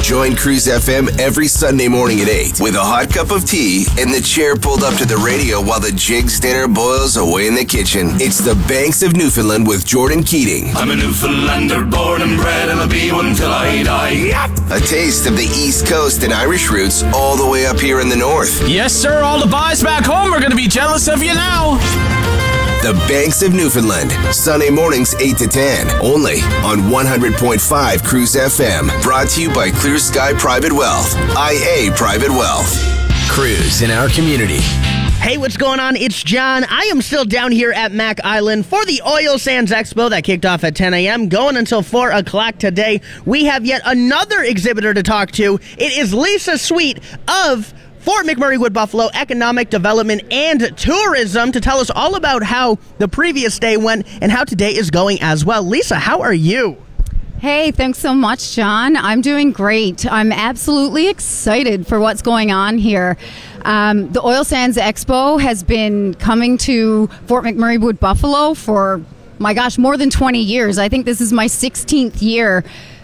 Join Cruise FM every Sunday morning at 8 with a hot cup of tea and the chair pulled up to the radio while the Jigs dinner boils away in the kitchen. It's the Banks of Newfoundland with Jordan Keating. I'm a Newfoundlander, born and bred, and I'll be one till I die. Yep. A taste of the East Coast and Irish roots all the way up here in the north. Yes, sir. All the boys back home are going to be jealous of you now. The Banks of Newfoundland, Sunday mornings 8 to 10, only on 100.5 Cruise FM. Brought to you by Clear Sky Private Wealth, IA Private Wealth. Cruise in our community. Hey, what's going on? It's John. I am still down here at Mac Island for the Oil Sands Expo that kicked off at 10 a.m., going until 4 o'clock today. We have yet another exhibitor to talk to. It is Lisa Sweet of Fort McMurray Wood Buffalo Economic Development and Tourism to tell us all about how the previous day went and how today is going as well. Lisa, how are you? Hey, thanks so much, John. I'm doing great. I'm absolutely excited for what's going on here. The Oil Sands Expo has been coming to Fort McMurray Wood Buffalo for, my gosh, more than 20 years. I think this is my 16th year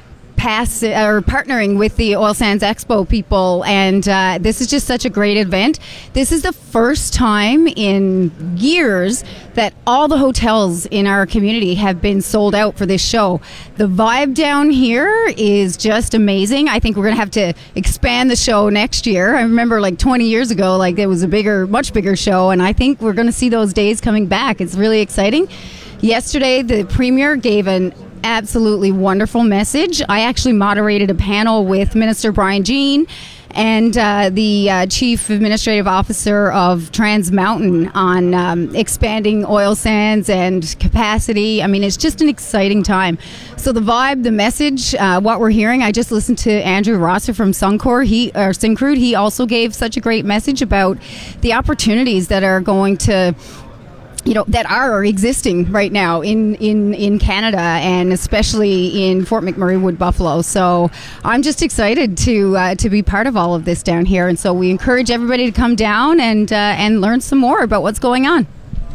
partnering with the Oil Sands Expo people, and this is just such a great event. This is the first time in years that all the hotels in our community have been sold out for this show. The vibe down here is just amazing. I think we're going to have to expand the show next year. I remember like 20 years ago, like it was a much bigger show, and I think we're going to see those days coming back. It's really exciting. Yesterday, the Premier gave an absolutely wonderful message. I actually moderated a panel with Minister Brian Jean and the Chief Administrative Officer of Trans Mountain on expanding oil sands and capacity. I mean, it's just an exciting time. So the vibe, the message, what we're hearing, I just listened to Andrew Rosser from Syncrude. He also gave such a great message about the opportunities that are going to that are existing right now in Canada, and especially in Fort McMurray Wood Buffalo. So I'm just excited to be part of all of this down here, and so we encourage everybody to come down and learn some more about what's going on.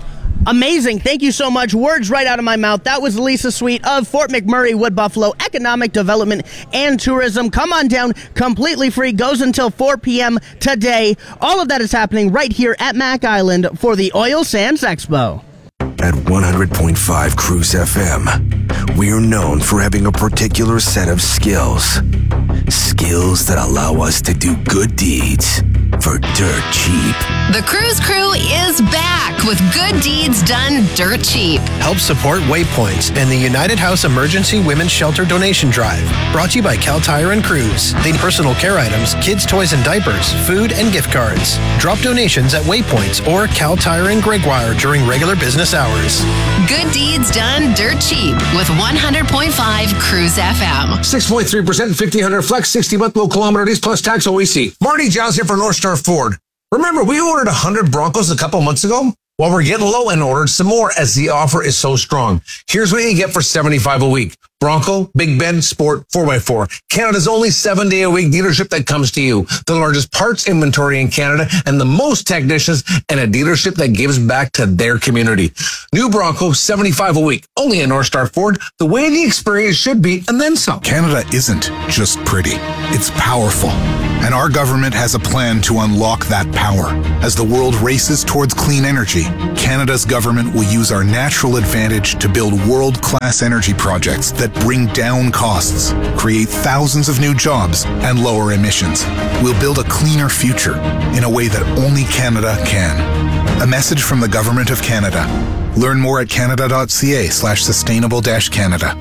Amazing. Thank you so much. Words right out of my mouth. That was Lisa Sweet of Fort McMurray Wood Buffalo Economic Development and Tourism. Come on down. Completely free. Goes until 4 p.m. today. All of that is happening right here at Mac Island for the Oil Sands Expo. At 100.5 Cruise FM, we're known for having a particular set of skills. Skills that allow us to do good deeds for dirt cheap. The Cruise Crew is back with Good Deeds Done Dirt Cheap. Help support Waypoints and the United House Emergency Women's Shelter Donation Drive. Brought to you by Cal Tire and Cruise. They need personal care items, kids' toys and diapers, food, and gift cards. Drop donations at Waypoints or Cal Tire and Gregoire during regular business hours. Good Deeds Done Dirt Cheap with 100.5 Cruise FM. 6.3% 1,500 flex, 60-month low kilometer days plus tax OEC. Marty Giles here for North Star Ford. Remember, we ordered 100 Broncos a couple months ago? Well, we're getting low and ordered some more as the offer is so strong. Here's what you get for $75 a week. Bronco, Big Bend, Sport, 4x4. Canada's only 7-day-a-week dealership that comes to you. The largest parts inventory in Canada and the most technicians, and a dealership that gives back to their community. New Bronco, $75 a week. Only at North Star Ford. The way the experience should be, and then some. Canada isn't just pretty. It's powerful. And our government has a plan to unlock that power. As the world races towards clean energy, Canada's government will use our natural advantage to build world-class energy projects that bring down costs, create thousands of new jobs, and lower emissions. We'll build a cleaner future in a way that only Canada can. A message from the Government of Canada. Learn more at canada.ca/sustainable-Canada.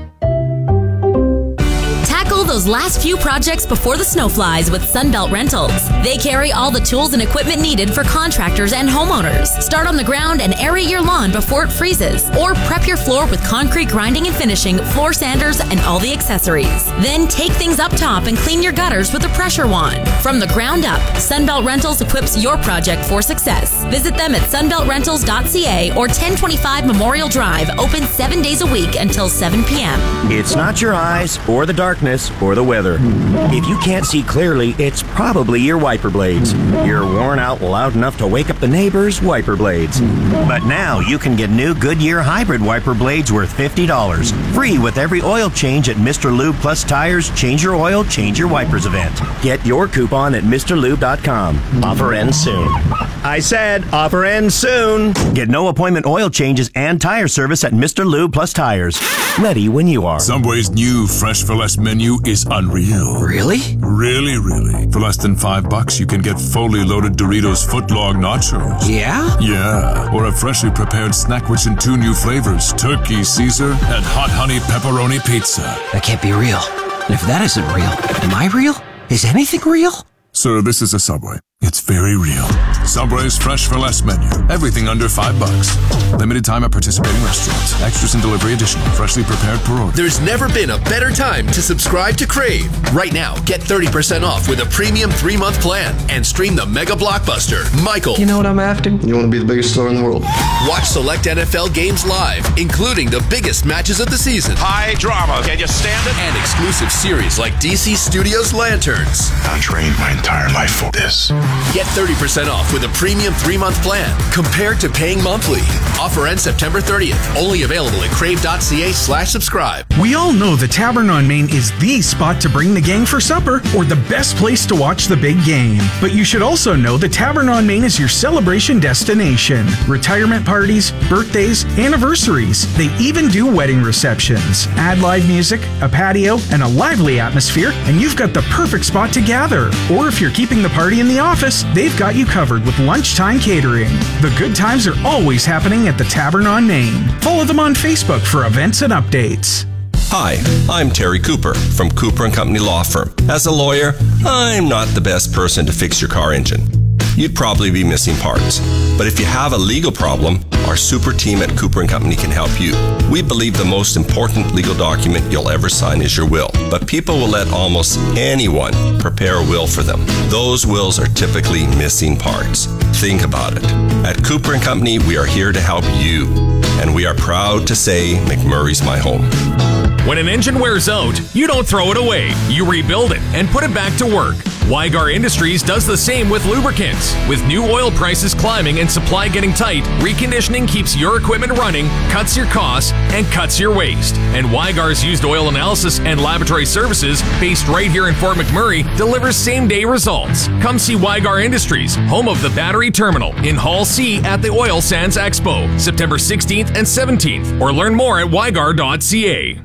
Those last few projects before the snow flies with Sunbelt Rentals. They carry all the tools and equipment needed for contractors and homeowners. Start on the ground and aerate your lawn before it freezes, or prep your floor with concrete grinding and finishing, floor sanders, and all the accessories. Then take things up top and clean your gutters with a pressure wand. From the ground up, Sunbelt Rentals equips your project for success. Visit them at sunbeltrentals.ca or 1025 Memorial Drive, open 7 days a week until 7 p.m. It's not your eyes or the darkness or for the weather. If you can't see clearly, it's probably your wiper blades. You're worn out loud enough to wake up the neighbors' wiper blades. But now you can get new Goodyear hybrid wiper blades worth $50. Free with every oil change at Mr. Lube Plus Tires Change Your Oil, Change Your Wipers event. Get your coupon at MrLube.com. Offer ends soon. I said offer ends soon. Get no appointment oil changes and tire service at Mr. Lube Plus Tires. Ready when you are. Subway's new Fresh for Less menu is unreal. Really? Really, really. For less than $5, you can get fully loaded Doritos footlong nachos. Yeah? Yeah. Or a freshly prepared snack rich in 2 new flavors, Turkey Caesar and Hot Honey Pepperoni Pizza. That can't be real. And if that isn't real, am I real? Is anything real? Sir, this is a Subway. It's very real. Subway's Fresh for Less menu. Everything under $5. Limited time at participating restaurants. Extras and delivery additional. Freshly prepared per order. There's never been a better time to subscribe to Crave. Right now, get 30% off with a premium 3-month plan and stream the mega blockbuster, Michael. You know what I'm after? You want to be the biggest star in the world. Watch select NFL games live, including the biggest matches of the season. High drama. Can you stand it? And exclusive series like DC Studios Lanterns. I trained my entire life for this. Get 30% off with a premium 3-month plan compared to paying monthly. Offer ends September 30th. Only available at crave.ca/subscribe. We all know the Tavern on Main is the spot to bring the gang for supper or the best place to watch the big game. But you should also know the Tavern on Main is your celebration destination. Retirement parties, birthdays, anniversaries. They even do wedding receptions. Add live music, a patio, and a lively atmosphere, and you've got the perfect spot to gather. Or if you're keeping the party in the office, they've got you covered with lunchtime catering. The good times are always happening at the Tavern on Main. Follow them on Facebook for events and updates. Hi, I'm Terry Cooper from Cooper & Company Law Firm. As a lawyer, I'm not the best person to fix your car engine. You'd probably be missing parts. But if you have a legal problem, our super team at Cooper & Company can help you. We believe the most important legal document you'll ever sign is your will. But people will let almost anyone prepare a will for them. Those wills are typically missing parts. Think about it. At Cooper & Company, we are here to help you. And we are proud to say McMurray's my home. When an engine wears out, you don't throw it away. You rebuild it and put it back to work. Weigar Industries does the same with lubricants. With new oil prices climbing and supply getting tight, reconditioning keeps your equipment running, cuts your costs, and cuts your waste. And Weigar's used oil analysis and laboratory services, based right here in Fort McMurray, delivers same-day results. Come see Weigar Industries, home of the Battery Terminal, in Hall C at the Oil Sands Expo, September 16th and 17th, or learn more at weigar.ca.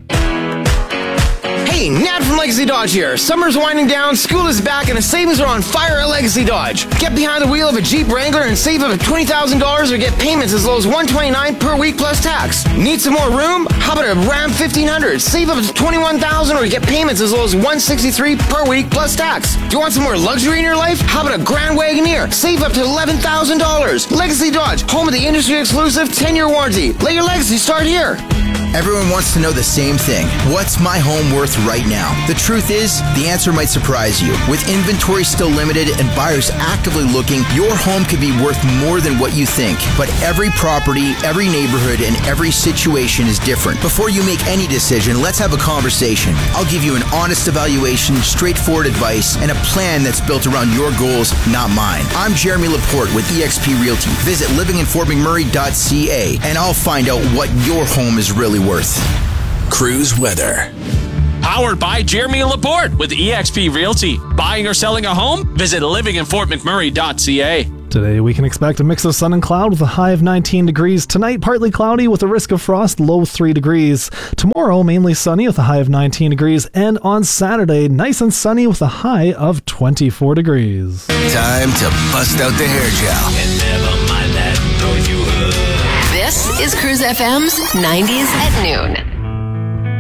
Hey, Nat from Legacy Dodge here. Summer's winding down, school is back, and the savings are on fire at Legacy Dodge. Get behind the wheel of a Jeep Wrangler and save up to $20,000 or get payments as low as $129 per week plus tax. Need some more room? How about a Ram 1500? Save up to $21,000 or get payments as low as $163 per week plus tax. Do you want some more luxury in your life? How about a Grand Wagoneer? Save up to $11,000. Legacy Dodge, home of the industry-exclusive 10-year warranty. Let your legacy start here. Everyone wants to know the same thing. What's my home worth right now? The truth is, the answer might surprise you. With inventory still limited and buyers actively looking, your home could be worth more than what you think. But every property, every neighborhood, and every situation is different. Before you make any decision, let's have a conversation. I'll give you an honest evaluation, straightforward advice, and a plan that's built around your goals, not mine. I'm Jeremy Laporte with eXp Realty. Visit livinginfortmcmurray.ca and I'll find out what your home is really worth. Cruise weather. Powered by Jeremy Laporte with eXp Realty. Buying or selling a home? Visit livinginfortmcmurray.ca. Today, we can expect a mix of sun and cloud with a high of 19 degrees. Tonight, partly cloudy with a risk of frost, low 3 degrees. Tomorrow, mainly sunny with a high of 19 degrees. And on Saturday, nice and sunny with a high of 24 degrees. Time to bust out the hair gel. And never mind that, know you heard. This is Cruise FM's 90s at noon.